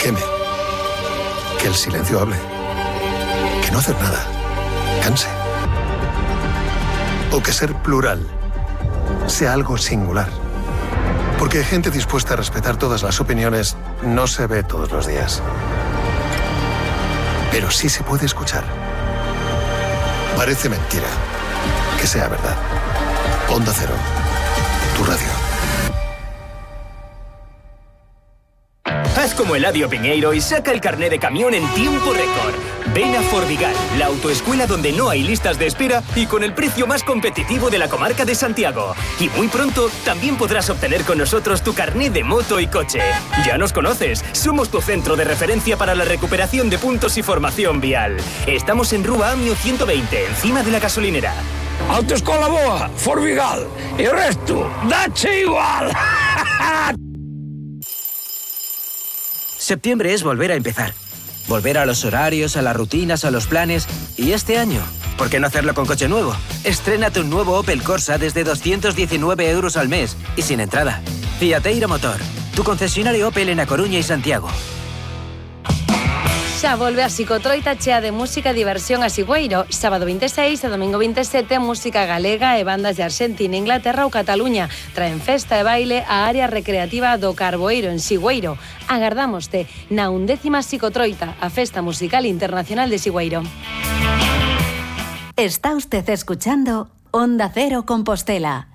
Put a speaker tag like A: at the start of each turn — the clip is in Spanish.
A: Queme. Que el silencio hable. Que no hacer nada canse. O que ser plural sea algo singular. Porque gente dispuesta a respetar todas las opiniones no se ve todos los días. Pero sí se puede escuchar. Parece mentira que sea verdad. Onda Cero, tu radio.
B: Haz como Eladio Piñeiro y saca el carné de camión en tiempo récord. Ven a Forvigal, la autoescuela donde no hay listas de espera y con el precio más competitivo de la comarca de Santiago. Y muy pronto también podrás obtener con nosotros tu carné de moto y coche. Ya nos conoces, somos tu centro de referencia para la recuperación de puntos y formación vial. Estamos en Rúa Amio 120, encima de la gasolinera.
C: Autoescola boa, Forvigal, e o resto, dache igual.
D: Septiembre es volver a empezar. Volver a los horarios, a las rutinas, a los planes. Y este año, ¿por qué no hacerlo con coche nuevo? Estrénate un nuevo Opel Corsa desde 219 euros al mes y sin entrada. Fiateiro Motor, tu concesionario Opel en A Coruña y Santiago.
E: Xa volve a Psicotroita chea de música e diversión a Sigüeiro. Sábado 26 e domingo 27, música galega e bandas de Argentina, Inglaterra ou Cataluña. Traen festa e baile á área recreativa do Carboeiro en Sigüeiro. Agardámoste na 11ª Psicotroita, a Festa Musical Internacional de Sigüeiro.
F: Está usted escuchando Onda Cero Compostela.